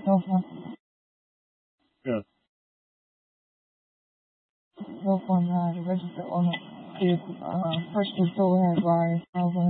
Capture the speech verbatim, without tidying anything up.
cell phone. Yeah. Cell phone uh, registered on it. Is uh, first installed by cell phone.